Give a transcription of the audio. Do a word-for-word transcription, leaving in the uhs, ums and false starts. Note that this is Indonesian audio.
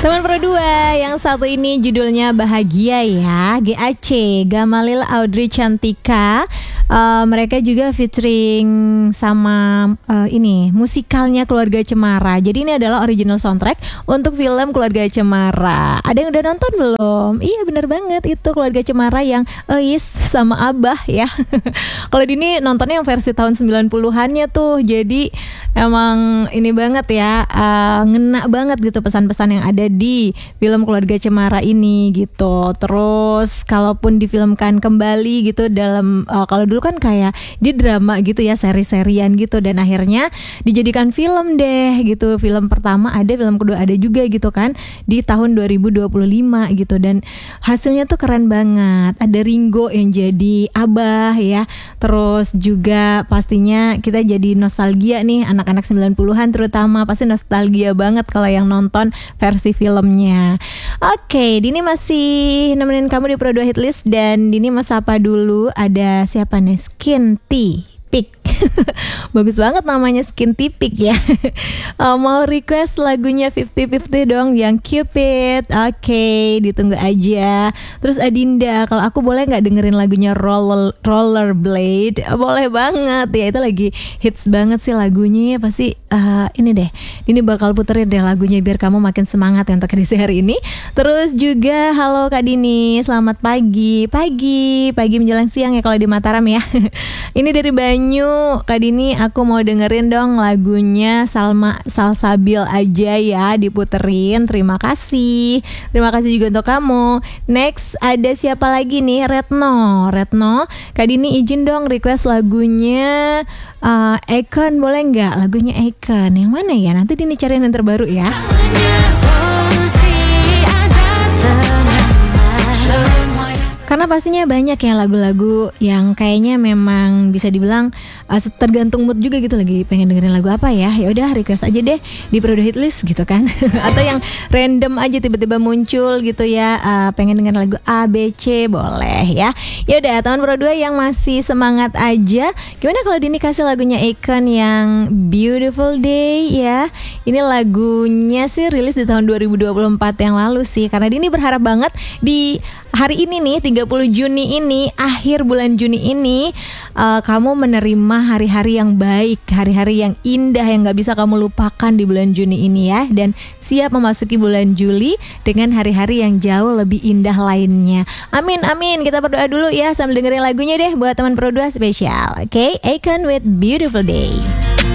Teman Pro dua yang satu ini judulnya Bahagia ya, G A C, Gamalil Audrey Cantika. uh, Mereka juga featuring sama uh, ini musikalnya Keluarga Cemara. Jadi ini adalah original soundtrack untuk film Keluarga Cemara. Ada yang udah nonton belum? Iya bener banget, itu Keluarga Cemara yang Eis sama Abah ya. Kalau ini nontonnya yang versi tahun sembilan puluhannya tuh. Jadi emang ini banget ya, uh, ngena banget gitu pesan-pesan yang ada di film Keluarga Cemara ini gitu. Terus kalaupun difilmkan kembali gitu dalam uh, kalau dulu kan kayak di drama gitu ya, seri-serian gitu, dan akhirnya dijadikan film deh gitu. Film pertama ada, film kedua ada juga gitu kan di tahun dua ribu dua puluh lima gitu, dan hasilnya tuh keren banget. Ada Ringo yang jadi Abah ya. Terus juga pastinya kita jadi nostalgia nih, anak-anak sembilan puluhan terutama pasti nostalgia banget kalau yang nonton versi filmnya. Oke, Dini masih nemenin kamu di Pro dua Hitlist, dan Dini mau sapa dulu. Ada siapa nih? Skin T Pick. Bagus banget namanya, Skin Tipik ya. uh, Mau request lagunya fifty fifty dong yang Cupid. Oke, okay, ditunggu aja. Terus Adinda, kalau aku boleh gak dengerin lagunya Roller Rollerblade? Boleh banget ya, itu lagi hits banget sih lagunya. Pasti uh, ini deh, ini bakal puterin deh lagunya biar kamu makin semangat ya untuk edisi hari ini. Terus juga halo Kak Dini, selamat pagi. Pagi, pagi menjelang siang ya kalau di Mataram ya. Ini dari Banyu. Kak Dini, aku mau dengerin dong lagunya Salma Salsabil aja ya, diputerin. Terima kasih. Terima kasih juga untuk kamu. Next, ada siapa lagi nih? Retno. Retno, Kak Dini izin dong request lagunya uh, Icon, boleh nggak? Lagunya Icon yang mana ya? Nanti Dini cariin yang terbaru ya. Karena pastinya banyak ya lagu-lagu yang kayaknya memang bisa dibilang uh, tergantung mood juga gitu, lagi pengen dengerin lagu apa ya. Ya udah request aja deh di Pro dua Hitlist gitu kan. Atau yang random aja tiba-tiba muncul gitu ya, uh, pengen dengerin lagu A B C boleh ya. Ya udah, teman Pro dua yang masih semangat aja, gimana kalau Dini kasih lagunya Icon yang Beautiful Day ya. Ini lagunya sih rilis di tahun dua ribu dua puluh empat yang lalu sih, karena Dini berharap banget di hari ini nih, tiga puluh Juni ini, akhir bulan Juni ini, uh, kamu menerima hari-hari yang baik, hari-hari yang indah yang gak bisa kamu lupakan di bulan Juni ini ya. Dan siap memasuki bulan Juli dengan hari-hari yang jauh lebih indah lainnya. Amin, amin. Kita berdoa dulu ya sambil dengerin lagunya deh buat teman Pro dua spesial. Oke, okay? Icon with Beautiful Day.